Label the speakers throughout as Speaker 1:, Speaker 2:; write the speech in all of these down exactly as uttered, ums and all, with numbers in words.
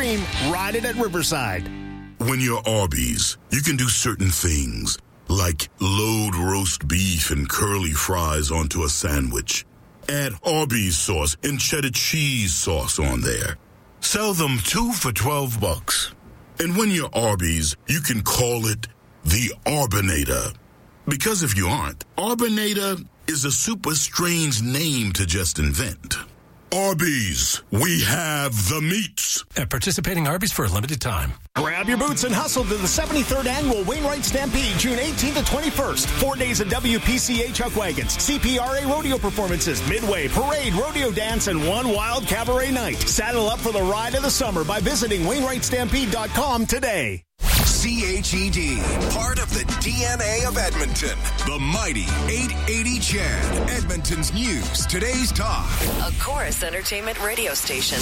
Speaker 1: cream, ride it at Riverside.
Speaker 2: When you're Arby's, you can do certain things, like load roast beef and curly fries onto a sandwich. Add Arby's sauce and cheddar cheese sauce on there. Sell them two for twelve bucks. And when you're Arby's, you can call it the Arbinator. Because if you aren't, Arbinator is a super strange name to just invent. Arby's, we have the meats.
Speaker 3: At participating Arby's for a limited time.
Speaker 1: Grab your boots and hustle to the seventy-third Annual Wainwright Stampede, June eighteenth to twenty-first. Four days of W P C A chuck wagons, C P R A rodeo performances, midway, parade, rodeo dance, and one wild cabaret night. Saddle up for the ride of the summer by visiting Wainwright Stampede dot com today.
Speaker 4: C H E D, part of the D N A of Edmonton. The mighty eight eighty Chad, Edmonton's news, today's talk.
Speaker 5: A Chorus Entertainment radio station.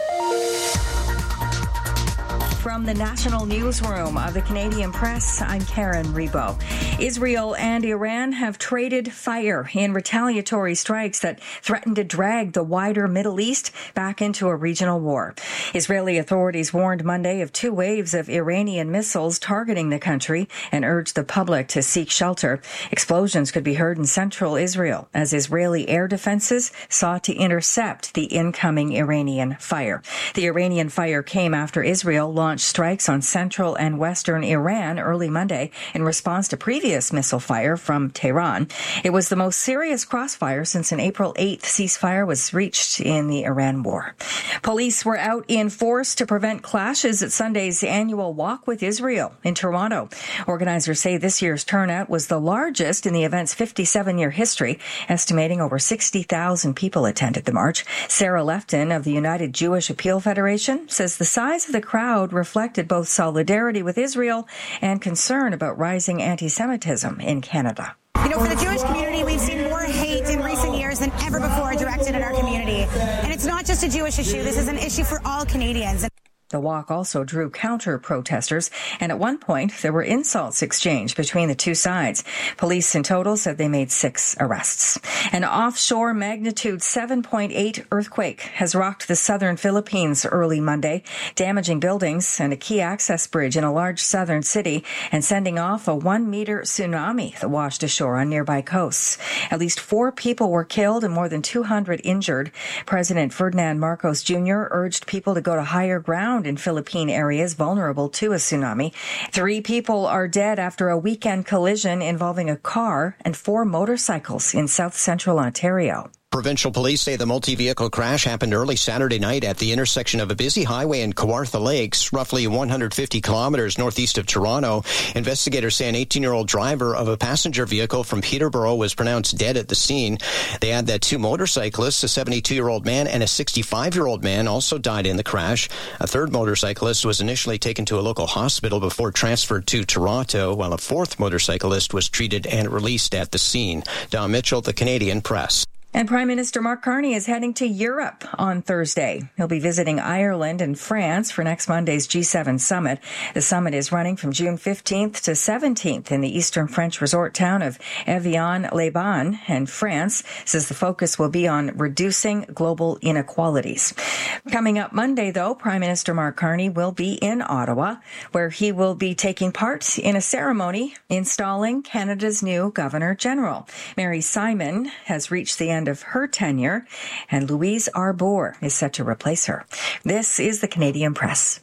Speaker 6: From the National Newsroom of the Canadian Press, I'm Karen Rebo. Israel and Iran have traded fire in retaliatory strikes that threaten to drag the wider Middle East back into a regional war. Israeli authorities warned Monday of two waves of Iranian missiles targeting the country and urged the public to seek shelter. Explosions could be heard in central Israel as Israeli air defenses sought to intercept the incoming Iranian fire. The Iranian fire came after Israel launched strikes on central and western Iran early Monday in response to previous missile fire from Tehran. It was the most serious crossfire since an April eighth ceasefire was reached in the Iran war. Police were out in force to prevent clashes at Sunday's annual Walk with Israel in Toronto. Organizers say this year's turnout was the largest in the event's fifty-seven-year history, estimating over sixty thousand people attended the march. Sarah Lefton of the United Jewish Appeal Federation says the size of the crowd reflected both solidarity with Israel and concern about rising anti-Semitism in Canada.
Speaker 7: You know, for the Jewish community, we've seen more hate in recent years than ever before directed at our community. And it's not just a Jewish issue. This is an issue for all Canadians.
Speaker 6: The walk also drew counter-protesters, and at one point there were insults exchanged between the two sides. Police in total said they made six arrests. An offshore magnitude seven point eight earthquake has rocked the southern Philippines early Monday, damaging buildings and a key access bridge in a large southern city and sending off a one-meter tsunami that washed ashore on nearby coasts. At least four people were killed and more than two hundred injured. President Ferdinand Marcos Junior urged people to go to higher ground in Philippine areas vulnerable to a tsunami. Three people are dead after a weekend collision involving a car and four motorcycles in south central Ontario.
Speaker 8: Provincial police say the multi-vehicle crash happened early Saturday night at the intersection of a busy highway in Kawartha Lakes, roughly one hundred fifty kilometers northeast of Toronto. Investigators say an eighteen-year-old driver of a passenger vehicle from Peterborough was pronounced dead at the scene. They add that two motorcyclists, a seventy-two-year-old man and a sixty-five-year-old man, also died in the crash. A third motorcyclist was initially taken to a local hospital before transferred to Toronto, while a fourth motorcyclist was treated and released at the scene. Don Mitchell, The Canadian Press.
Speaker 6: And Prime Minister Mark Carney is heading to Europe on Thursday. He'll be visiting Ireland and France for next Monday's G seven summit. The summit is running from June fifteenth to seventeenth in the eastern French resort town of Evian-les-Bains, and France says the focus will be on reducing global inequalities. Coming up Monday, though, Prime Minister Mark Carney will be in Ottawa, where he will be taking part in a ceremony installing Canada's new Governor General. Mary Simon has reached the end of her tenure, and Louise Arbour is set to replace her. This is the Canadian Press.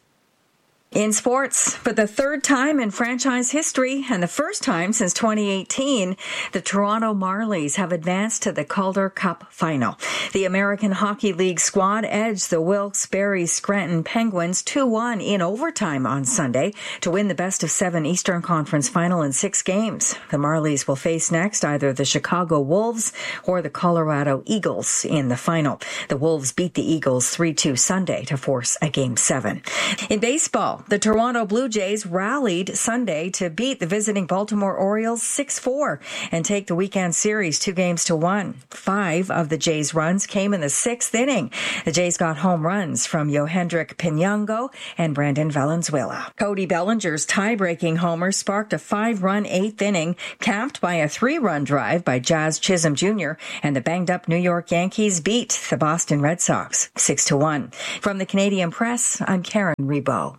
Speaker 6: In sports, for the third time in franchise history and the first time since twenty eighteen, the Toronto Marlies have advanced to the Calder Cup final. The American Hockey League squad edged the Wilkes-Barre Scranton Penguins two one in overtime on Sunday to win the best of seven Eastern Conference final in six games. The Marlies will face next either the Chicago Wolves or the Colorado Eagles in the final. The Wolves beat the Eagles three two Sunday to force a Game seven. In baseball, The Toronto Blue Jays rallied Sunday to beat the visiting Baltimore Orioles six four and take the weekend series two games to one. Five of the Jays' runs came in the sixth inning. The Jays got home runs from Yohendrick Pinango and Brandon Valenzuela. Cody Bellinger's tie-breaking homer sparked a five-run eighth inning, capped by a three-run drive by Jazz Chisholm Junior, and the banged-up New York Yankees beat the Boston Red Sox six to one. From the Canadian Press, I'm Karen Rebo.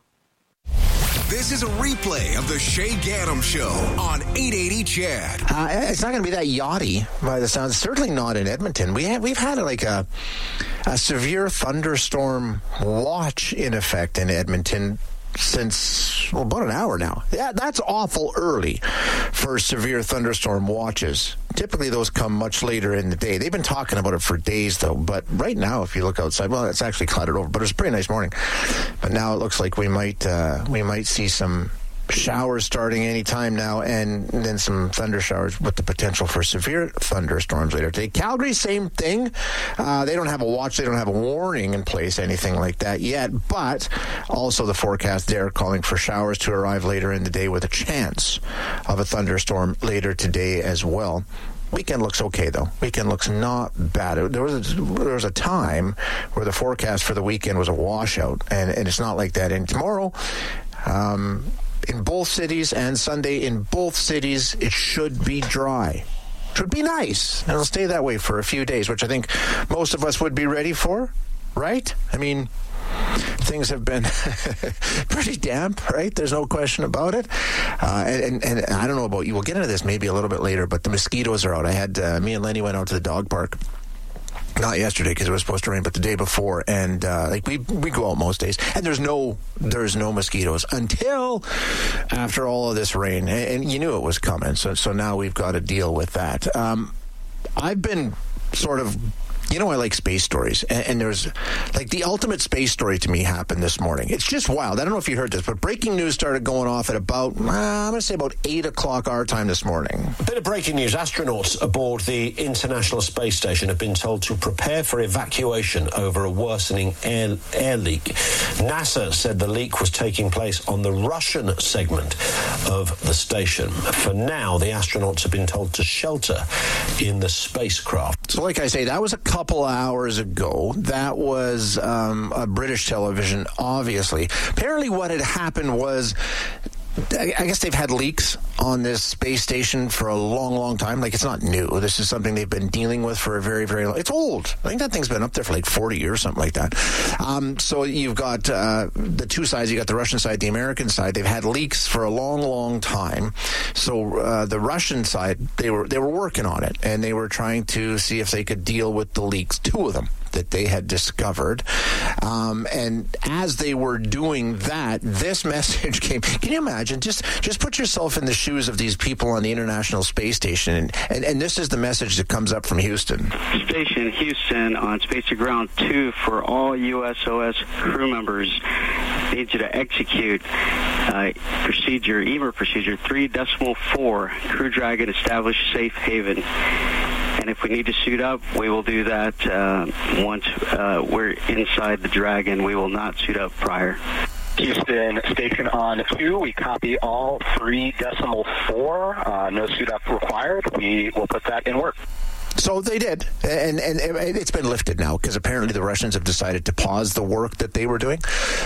Speaker 4: This is a replay of the Shay Gaddam Show on eight eighty C H E D.
Speaker 9: Uh, it's not going to be that yachty by the sounds. Certainly not in Edmonton. We have, we've had like a, a severe thunderstorm watch in effect in Edmonton since well, about an hour now. Yeah, that's awful early for severe thunderstorm watches. Typically, those come much later in the day. They've been talking about it for days, though. But right now, if you look outside, well, it's actually clouded over. But it was a pretty nice morning. But now it looks like we might uh, we might see some showers starting any time now, and then some thunder showers with the potential for severe thunderstorms later today. Calgary, same thing. Uh, they don't have a watch. They don't have a warning in place, anything like that yet. But also the forecast there calling for showers to arrive later in the day with a chance of a thunderstorm later today as well. Weekend looks okay, though. Weekend looks not bad. There was a, there was a time where the forecast for the weekend was a washout, and, and it's not like that. And tomorrow, um, in both cities, and Sunday in both cities, it should be dry. Should be nice. And it'll stay that way for a few days, which I think most of us would be ready for, right? I mean, things have been pretty damp, right? There's no question about it. Uh, and, and, and I don't know about you. We'll get into this maybe a little bit later, but the mosquitoes are out. I had, uh, me and Lenny went out to the dog park. Not yesterday because it was supposed to rain, but the day before, and uh, like we we go out most days, and there's no there's no mosquitoes until after all of this rain, and, and you knew it was coming. So so now we've got to deal with that. Um, I've been sort of. You know, I like space stories, and, and there's, like, the ultimate space story to me happened this morning. It's just wild. I don't know if you heard this, but breaking news started going off at about, uh, I'm going to say about eight o'clock our time this morning.
Speaker 10: A bit of breaking news. Astronauts aboard the International Space Station have been told to prepare for evacuation over a worsening air, air leak. NASA said the leak was taking place on the Russian segment of the station. For now, the astronauts have been told to shelter in the spacecraft.
Speaker 9: So, like I say, that was a couple hours ago. That was um, a British television, obviously. Apparently what had happened was, I guess they've had leaks on this space station for a long, long time. Like, it's not new. This is something they've been dealing with for a very, very long... It's old. I think that thing's been up there for like forty years, something like that. Um, so you've got uh, the two sides. You got the Russian side, the American side. They've had leaks for a long, long time. So uh, the Russian side, they were they were working on it, and they were trying to see if they could deal with the leaks, two of them that they had discovered. Um, and as they were doing that, this message came. Can you imagine? Just just put yourself in the shoes of these people on the International Space Station. And, and, and this is the message that comes up from Houston.
Speaker 11: Station Houston on Space to Ground two for all U S O S crew members. Need you to execute uh, procedure, E M A procedure three decimal four. Crew Dragon established safe haven. And if we need to suit up, we will do that uh, once uh, we're inside the Dragon. We will not suit up prior.
Speaker 12: Houston Station on two. We copy all three decimal four. Uh, no suit up required. We will put that in work.
Speaker 9: So they did, and, and it's been lifted now because apparently the Russians have decided to pause the work that they were doing.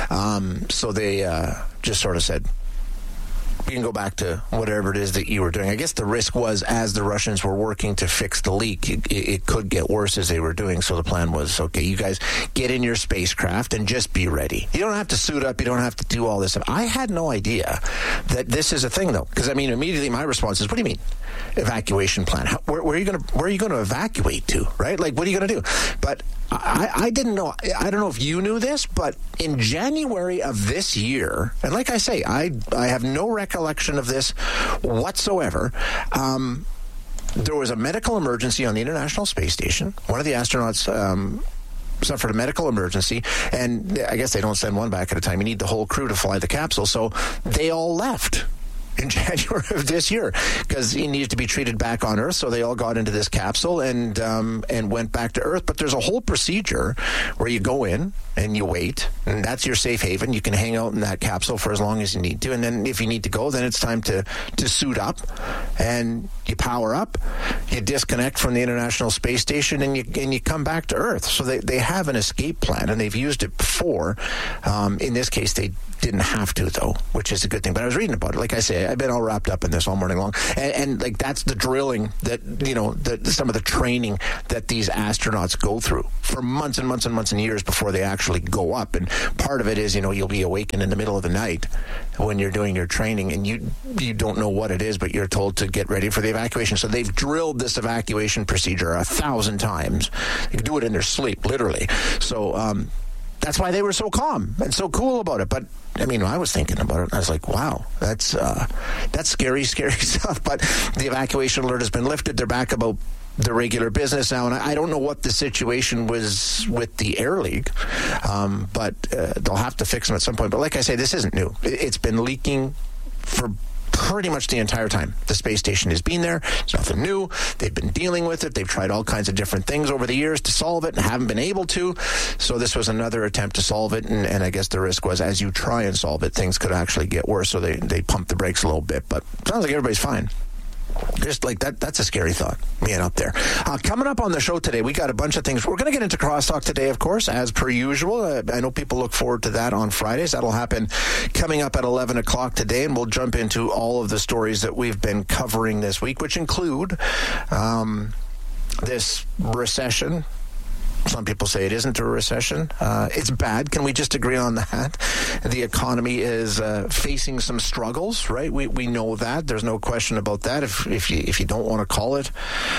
Speaker 9: Um, so they uh, just sort of said, you can go back to whatever it is that you were doing. I guess the risk was, as the Russians were working to fix the leak, it, it could get worse as they were doing. So the plan was, okay, you guys get in your spacecraft and just be ready. You don't have to suit up. You don't have to do all this stuff. I had no idea that this is a thing, though, because I mean, immediately my response is, what do you mean, evacuation plan? How, where, where are you going to where are you going to evacuate to? Right? Like, what are you going to do? But I, I didn't know. I don't know if you knew this, but in January of this year, and like I say, I I have no recollection of this whatsoever. Um, there was a medical emergency on the International Space Station. One of the astronauts um, suffered a medical emergency, and I guess they don't send one back at a time. You need the whole crew to fly the capsule, so they all left. in January of this year because he needed to be treated back on Earth. So they all got into this capsule and um, and went back to Earth. But there's a whole procedure where you go in and you wait, and that's your safe haven. You can hang out in that capsule for as long as you need to. And then if you need to go, then it's time to, to suit up and you power up, you disconnect from the International Space Station, and you and you come back to Earth. So they, they have an escape plan, and they've used it before. Um, in this case, they didn't have to, though, which is a good thing. But I was reading about it. Like I say, I've been all wrapped up in this all morning long. And, and like, that's the drilling that, you know, the, some of the training that these astronauts go through for months and months and months and years before they actually go up. And part of it is, you know, you'll be awakened in the middle of the night when you're doing your training, and you you don't know what it is, but you're told to get ready for the evacuation. So they've drilled this evacuation procedure a thousand times. They can do it in their sleep, literally. So, um, that's why they were so calm and so cool about it. But, I mean, I was thinking about it. I was like, wow, that's uh, that's scary, scary stuff. But the evacuation alert has been lifted. They're back about the regular business now. And I don't know what the situation was with the Air League, um, but uh, they'll have to fix them at some point. But like I say, this isn't new. It's been leaking for pretty much the entire time the space station has been there. It's nothing new. They've been dealing with it. They've tried all kinds of different things over the years to solve it and haven't been able to. So this was another attempt to solve it. And, and I guess the risk was, as you try and solve it, things could actually get worse. So they, they pumped the brakes a little bit. But it sounds like everybody's fine. Just like that, that's a scary thought, being up there. Uh, coming up on the show today, we got a bunch of things. We're going to get into crosstalk today, of course, as per usual. Uh, I know people look forward to that on Fridays. That'll happen coming up at eleven o'clock today, and we'll jump into all of the stories that we've been covering this week, which include um, this recession. Some people say it isn't a recession. Uh, it's bad. Can we just agree on that? The economy is uh, facing some struggles, right? We we know that. There's no question about that. If if you if you don't want to call it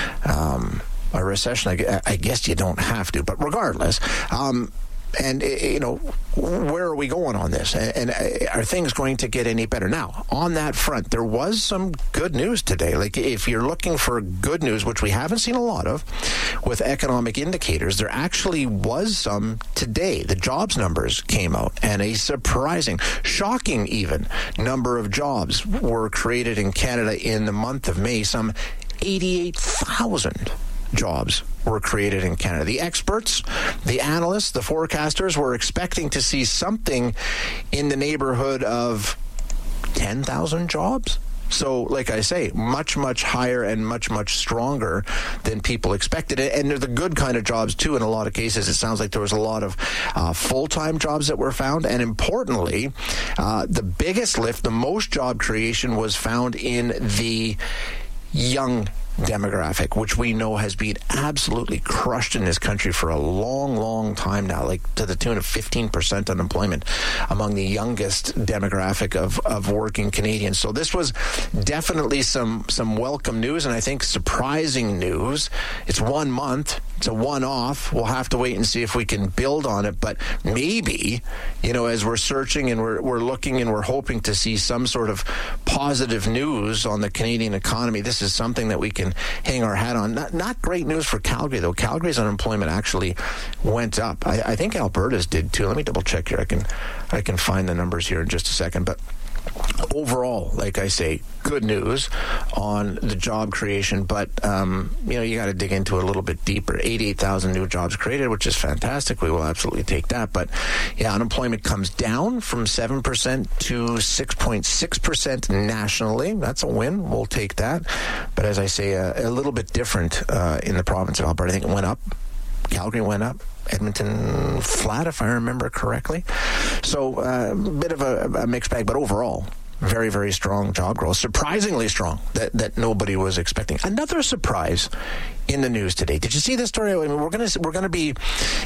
Speaker 9: um, a recession, I, I guess you don't have to. But regardless, um, and you know, where are we going on this? And, and are things going to get any better? Now, on that front, there was some good news today. Like, if you're looking for good news, which we haven't seen a lot of with economic indicators, there actually was some today. The jobs numbers came out, and a surprising, shocking even, number of jobs were created in Canada in the month of May. Some eighty-eight thousand jobs were created in Canada. The experts, the analysts, the forecasters were expecting to see something in the neighborhood of ten thousand jobs. So, like I say, much, much higher and much, much stronger than people expected. And they're the good kind of jobs, too. In a lot of cases, it sounds like there was a lot of uh, full-time jobs that were found. And importantly, uh, the biggest lift, the most job creation was found in the young demographic, which we know has been absolutely crushed in this country for a long, long time now, like to the tune of fifteen percent unemployment among the youngest demographic of, of working Canadians. So this was definitely some, some welcome news, and I think surprising news. It's one month. It's a one-off. We'll have to wait and see if we can build on it. But maybe, you know, as we're searching and we're, we're looking and we're hoping to see some sort of positive news on the Canadian economy, this is something that we can hang our hat on. Not, not great news for Calgary, though. Calgary's unemployment actually went up. I, I think Alberta's did, too. Let me double-check here. I can, I can find the numbers here in just a second. But overall, like I say, good news on the job creation, but um, you know, you got to dig into it a little bit deeper. eighty-eight thousand new jobs created, which is fantastic. We will absolutely take that. But yeah, unemployment comes down from seven percent to six point six percent nationally. That's a win. We'll take that. But as I say, a, a little bit different uh, in the province of Alberta. I think it went up. Calgary went up. Edmonton flat, if I remember correctly. So a uh, bit of a, a mixed bag, but overall, very, very strong job growth. Surprisingly strong that, that nobody was expecting. Another surprise in the news today. Did you see this story? I mean, we're going to we're going to be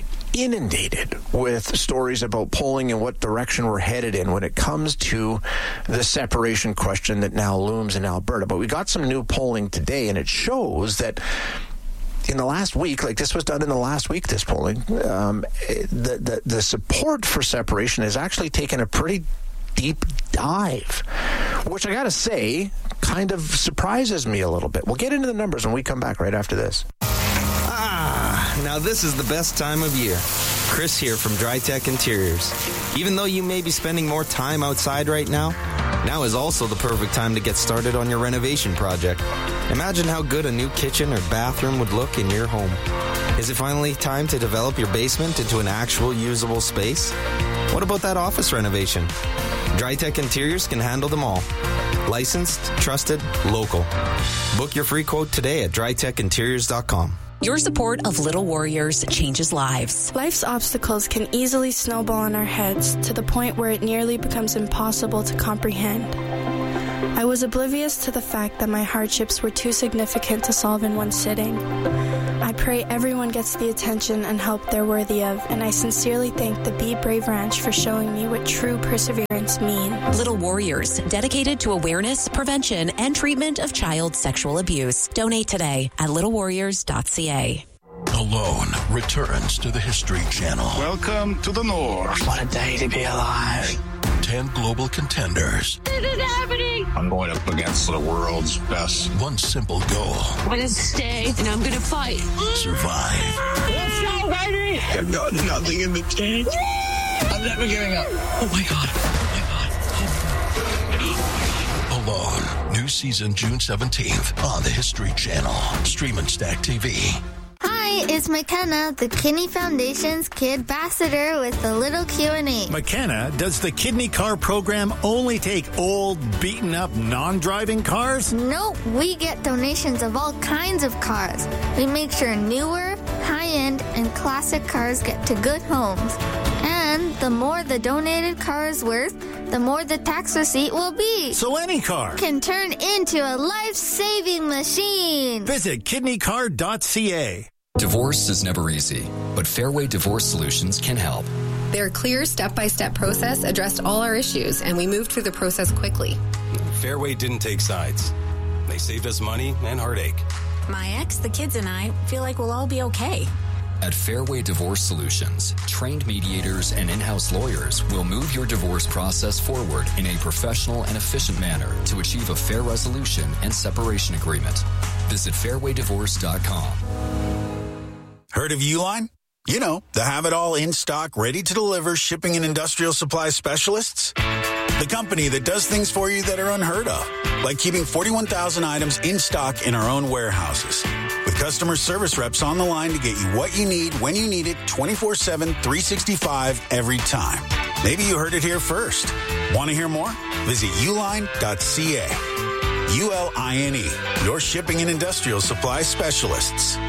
Speaker 9: inundated with stories about polling and what direction we're headed in when it comes to the separation question that now looms in Alberta. But we got some new polling today, and it shows that in the last week, like this was done in the last week, this polling, um, the, the the support for separation has actually taken a pretty deep dive, which I got to say kind of surprises me a little bit. We'll get into the numbers when we come back right after this.
Speaker 13: Ah, now this is the best time of year. Chris here from DryTech Interiors. Even though you may be spending more time outside right now, Now is also the perfect time to get started on your renovation project. Imagine how good a new kitchen or bathroom would look in your home. Is it finally time to develop your basement into an actual usable space? What about that office renovation? Drytech Interiors can handle them all. Licensed, trusted, local. Book your free quote today at dry tech interiors dot com.
Speaker 14: Your support of Little Warriors changes lives.
Speaker 15: Life's obstacles can easily snowball on our heads to the point where it nearly becomes impossible to comprehend. I was oblivious to the fact that my hardships were too significant to solve in one sitting. I pray everyone gets the attention and help they're worthy of, and I sincerely thank the Be Brave Ranch for showing me what true perseverance means.
Speaker 14: Little Warriors, dedicated to awareness, prevention, and treatment of child sexual abuse. Donate today at little warriors dot c a.
Speaker 16: Alone returns to the History Channel.
Speaker 17: Welcome to the North.
Speaker 16: What a day to be alive. Ten global contenders.
Speaker 18: This is happening.
Speaker 17: I'm going up against the world's best.
Speaker 16: One simple goal.
Speaker 18: I'm going to stay and I'm going to fight.
Speaker 16: Survive.
Speaker 18: Let's go, baby.
Speaker 17: I've got nothing in the tank. I'm never giving up.
Speaker 16: Oh, my God. Oh, my God. Alone. New season June seventeenth on the History Channel. Stream and Stack T V.
Speaker 19: Hi, it's McKenna, the Kidney Foundation's Kid Ambassador with a little Q and A.
Speaker 1: McKenna, does the Kidney Car program only take old, beaten-up, non-driving cars?
Speaker 19: Nope, we get donations of all kinds of cars. We make sure newer, high-end, and classic cars get to good homes. And the more the donated car is worth, the more the tax receipt will be.
Speaker 1: So any car
Speaker 19: can turn into a life-saving machine.
Speaker 1: Visit kidney car dot c a.
Speaker 20: Divorce is never easy, but Fairway Divorce Solutions can help.
Speaker 21: Their clear step-by-step process addressed all our issues, and we moved through the process quickly.
Speaker 3: Fairway didn't take sides. They saved us money and heartache.
Speaker 22: My ex, the kids, and I feel like we'll all be okay.
Speaker 20: At Fairway Divorce Solutions, trained mediators and in-house lawyers will move your divorce process forward in a professional and efficient manner to achieve a fair resolution and separation agreement. Visit fairway divorce dot com.
Speaker 23: Heard of Uline? You know, the have-it-all in-stock, ready-to-deliver shipping and industrial supply specialists. The company that does things for you that are unheard of, like keeping forty-one thousand items in stock in our own warehouses. With customer service reps on the line to get you what you need, when you need it, twenty-four seven, three sixty-five, every time. Maybe you heard it here first. Want to hear more? Visit uline dot c a. U L I N E, your shipping and industrial supply specialists.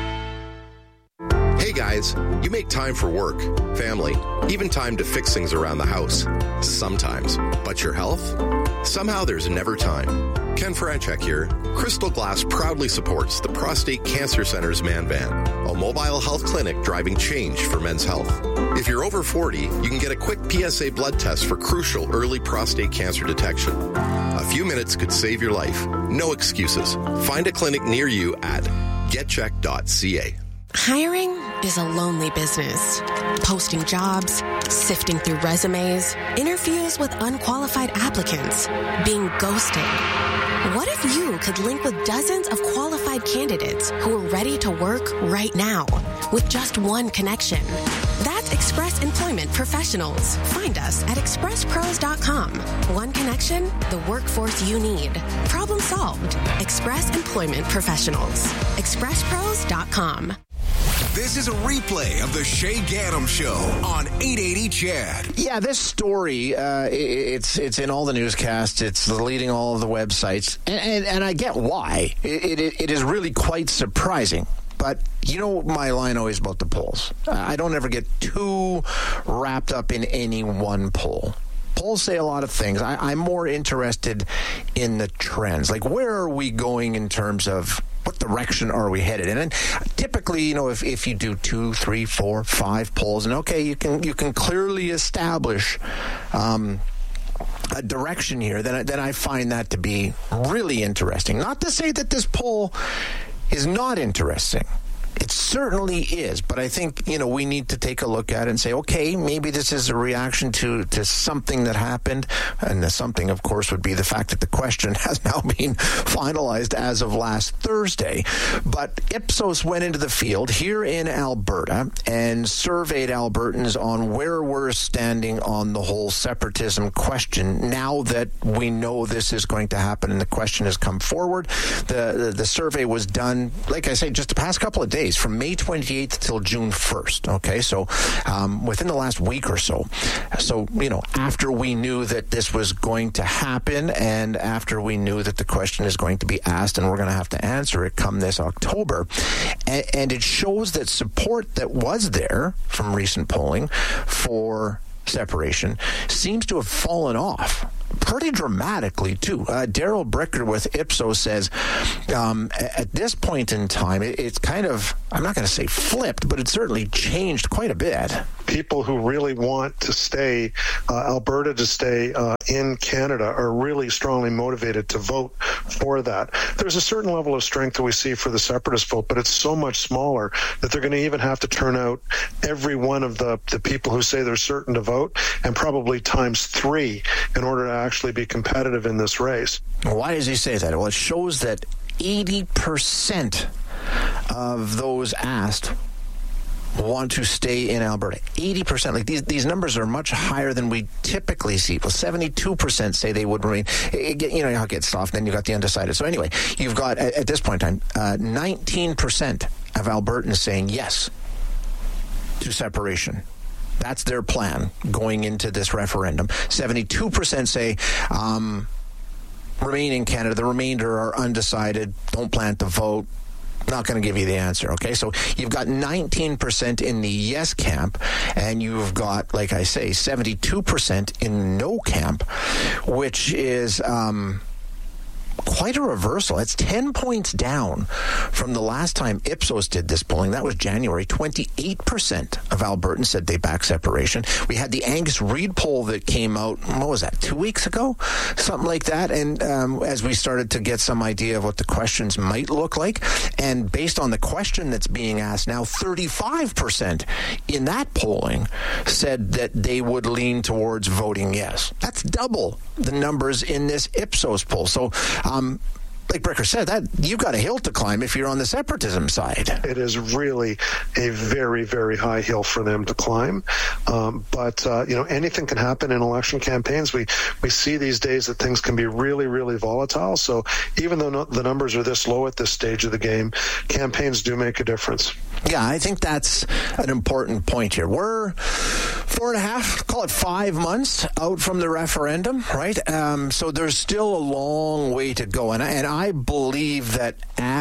Speaker 24: Hey guys, you make time for work, family, even time to fix things around the house. Sometimes. But your health? Somehow there's never time. Ken Franchek here. Crystal Glass proudly supports the Prostate Cancer Center's Man Van, a mobile health clinic driving change for men's health. If you're over forty, you can get a quick P S A blood test for crucial early prostate cancer detection. A few minutes could save your life. No excuses. Find a clinic near you at get check dot c a.
Speaker 25: Hiring is a lonely business. Posting jobs, sifting through resumes, interviews with unqualified applicants, being ghosted. What if you could link with dozens of qualified candidates who are ready to work right now with just one connection? That's Express Employment Professionals. Find us at express pros dot com. One connection, the workforce you need. Problem solved. Express Employment Professionals. express pros dot com.
Speaker 4: This is a replay of the Shay Gaddam Show on eight eighty C H A D.
Speaker 9: Yeah, this story, uh, it's it's in all the newscasts. It's leading all of the websites. And, and, and I get why. It, it, it is really quite surprising. But you know my line always about the polls. I don't ever get too wrapped up in any one poll. Polls say a lot of things. I, I'm more interested in the trends. Like, where are we going in terms of what direction are we headed in? And typically, you know, if, if you do two, three, four, five polls, and okay, you can you can clearly establish um, a direction here, then, then I find that to be really interesting. Not to say that this poll is not interesting. It certainly is, but I think, you know, we need to take a look at it and say, okay, maybe this is a reaction to, to something that happened, and the something, of course, would be the fact that the question has now been finalized as of last Thursday. But Ipsos went into the field here in Alberta and surveyed Albertans on where we're standing on the whole separatism question now that we know this is going to happen and the question has come forward. The, the, the survey was done, like I say, just the past couple of days, from May twenty-eighth till June first. Okay, so um, within the last week or so. So, you know, after we knew that this was going to happen and after we knew that the question is going to be asked and we're going to have to answer it come this October. And, and it shows that support that was there from recent polling for separation seems to have fallen off pretty dramatically, too. Uh, Daryl Bricker with Ipsos says um, at this point in time, it, it's kind of, I'm not going to say flipped, but it certainly changed quite a bit.
Speaker 2: People who really want to stay, uh, Alberta to stay uh, in Canada, are really strongly motivated to vote for that. There's a certain level of strength that we see for the separatist vote, but it's so much smaller that they're going to even have to turn out every one of the, the people who say they're certain to vote, and probably times three in order to actually be competitive in this race.
Speaker 9: Why does he say that? Well, it shows that eighty percent of those asked want to stay in Alberta. eighty percent. Like these, these numbers are much higher than we typically see. Well, seventy-two percent say they would remain. It, it, you know how it gets soft, then you got the undecided. So anyway, you've got, at, at this point in time, uh, nineteen percent of Albertans saying yes to separation. That's their plan going into this referendum. seventy-two percent say um, remain in Canada. The remainder are undecided, don't plan to vote. Not going to give you the answer, okay? So you've got nineteen percent in the yes camp, and you've got, like I say, seventy-two percent in no camp, which is um, quite a reversal. It's ten points down from the last time Ipsos did this polling. That was January. twenty-eight percent of Albertans said they back separation. We had the Angus Reid poll that came out, what was that, two weeks ago? Something like that. And um, as we started to get some idea of what the questions might look like, and based on the question that's being asked now, thirty-five percent in that polling said that they would lean towards voting yes. That's double the numbers in this Ipsos poll. So, um, like Bricker said, that you've got a hill to climb if you're on the separatism side.
Speaker 2: It is really a very, very high hill for them to climb. Um, but, uh, you know, anything can happen in election campaigns. We we see these days that things can be really, really volatile. So even though no, the numbers are this low at this stage of the game, campaigns do make a difference.
Speaker 9: Yeah, I think that's an important point here. We're four and a half, call it five months out from the referendum, right? Um, so there's still a long way to go. And I, and I believe that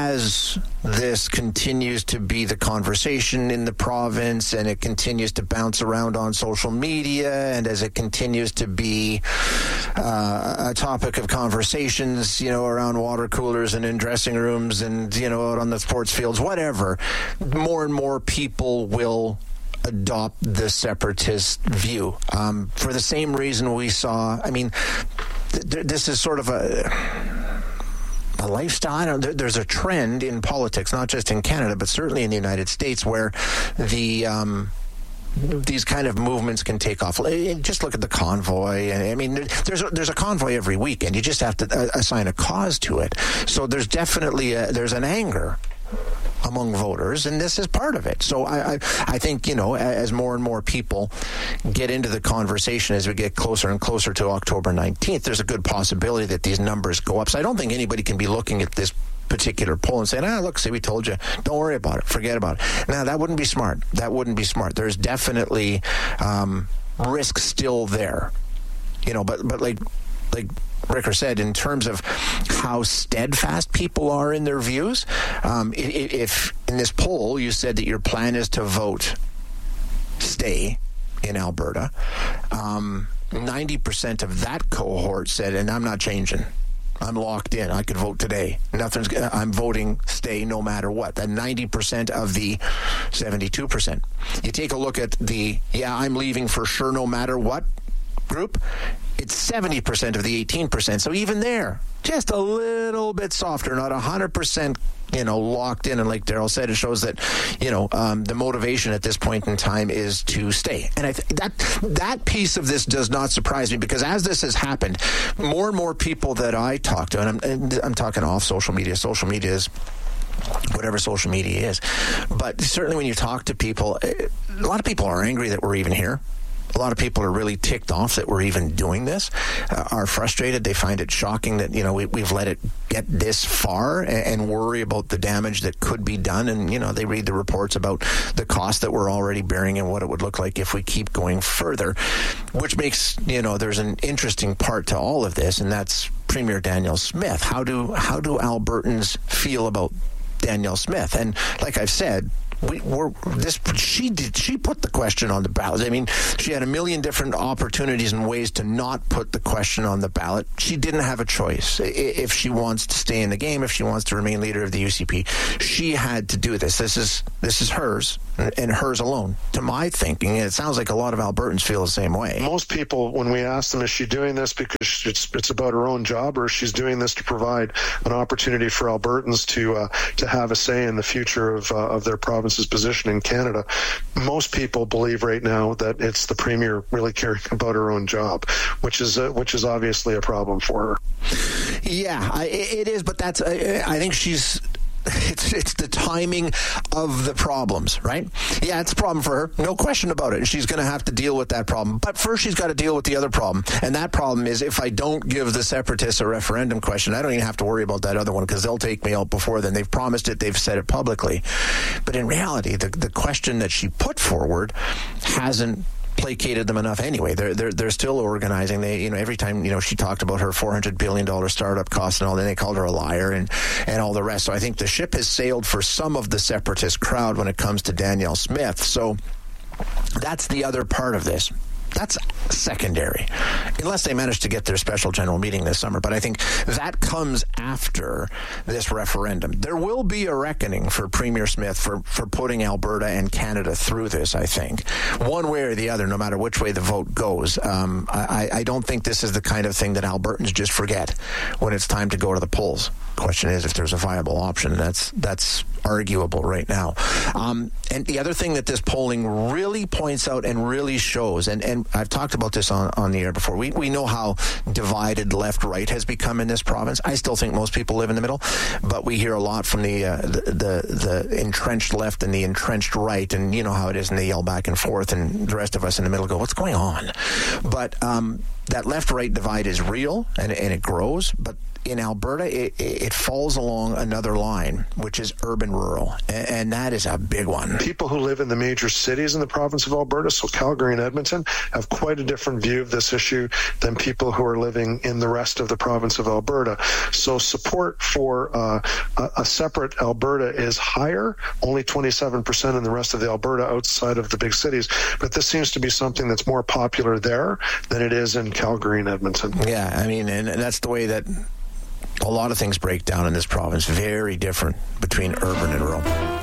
Speaker 9: as this continues to be the conversation in the province and it continues to bounce around on social media and as it continues to be uh, a topic of conversations, you know, around water coolers and in dressing rooms and, you know, out on the sports fields, whatever, more and more people will adopt the separatist view. Um, for the same reason we saw, I mean, th- this is sort of a... a lifestyle. I don't, there's a trend in politics, not just in Canada, but certainly in the United States, where the um, these kind of movements can take off. Just look at the convoy. I mean, there's a, there's a convoy every weekend. You just have to assign a cause to it. So there's definitely a, there's an anger among voters, and this is part of it. So I, I, I think, you know, as more and more people get into the conversation as we get closer and closer to October nineteenth, there's a good possibility that these numbers go up. So I don't think anybody can be looking at this particular poll and saying, ah, look, see, we told you, don't worry about it, forget about it. Now, that wouldn't be smart. That wouldn't be smart. There's definitely um, risk still there, you know, but, but like, like Bricker said, in terms of how steadfast people are in their views, um, if in this poll you said that your plan is to vote stay in Alberta, um, ninety percent of that cohort said, and I'm not changing. I'm locked in. I could vote today. Nothing's. I'm voting stay no matter what. That ninety percent of the seventy-two percent. You take a look at the, yeah, I'm leaving for sure no matter what group, it's seventy percent of the eighteen percent. So even there, just a little bit softer, not one hundred percent, you know, locked in. And like Daryl said, it shows that, you know, um, the motivation at this point in time is to stay. And I th- that that piece of this does not surprise me, because as this has happened, more and more people that I talk to, and I'm, and I'm talking off social media, social media is whatever social media is, but certainly when you talk to people, a lot of people are angry that we're even here. A lot of people are really ticked off that we're even doing this, uh, are frustrated. They find it shocking that, you know, we, we've let it get this far, and, and worry about the damage that could be done. And, you know, they read the reports about the cost that we're already bearing and what it would look like if we keep going further, which makes, you know, there's an interesting part to all of this, and that's Premier Danielle Smith. How do, how do Albertans feel about Danielle Smith? And like I've said, We were this. She did. She put the question on the ballot. I mean, she had a million different opportunities and ways to not put the question on the ballot. She didn't have a choice. If she wants to stay in the game, if she wants to remain leader of the U C P, she had to do this. This is this is hers and hers alone. To my thinking, it sounds like a lot of Albertans feel the same way.
Speaker 2: Most people, when we ask them, is she doing this because it's it's about her own job, or she's doing this to provide an opportunity for Albertans to uh, to have a say in the future of uh, of their province's position in Canada? Most people believe right now that it's the Premier really caring about her own job, which is uh, which is obviously a problem for her.
Speaker 9: Yeah, I, it is, but that's I, I think she's. It's it's the timing of the problems, right? Yeah, it's a problem for her, no question about it. She's going to have to deal with that problem. But first, she's got to deal with the other problem. And that problem is, if I don't give the separatists a referendum question, I don't even have to worry about that other one, because they'll take me out before then. They've promised it. They've said it publicly. But in reality, the, the question that she put forward hasn't placated them enough anyway. They're they're they're still organizing. They, you know, every time, you know, she talked about her four hundred billion dollars startup cost and all, then they called her a liar and and all the rest. So I think the ship has sailed for some of the separatist crowd when it comes to Danielle Smith. So that's the other part of this. That's secondary, unless they manage to get their special general meeting this summer. But I think that comes after this referendum. There will be a reckoning for Premier Smith for, for putting Alberta and Canada through this, I think, one way or the other, no matter which way the vote goes. Um, I, I don't think this is the kind of thing that Albertans just forget when it's time to go to the polls. Question is if there's a viable option. That's that's arguable right now. Um, and the other thing that this polling really points out and really shows, and, and I've talked about this on, on the air before, we, we know how divided left-right has become in this province. I still think most people live in the middle, but we hear a lot from the, uh, the, the, the entrenched left and the entrenched right, and you know how it is, and they yell back and forth, and the rest of us in the middle go, what's going on? But um, that left-right divide is real, and, and it grows, but in Alberta, it, it falls along another line, which is urban-rural, and that is a big one.
Speaker 2: People who live in the major cities in the province of Alberta, so Calgary and Edmonton, have quite a different view of this issue than people who are living in the rest of the province of Alberta. So support for uh, a, a separate Alberta is higher, only twenty-seven percent in the rest of the Alberta outside of the big cities. But this seems to be something that's more popular there than it is in Calgary and Edmonton.
Speaker 9: Yeah, I mean, and that's the way that a lot of things break down in this province. Very different between urban and rural.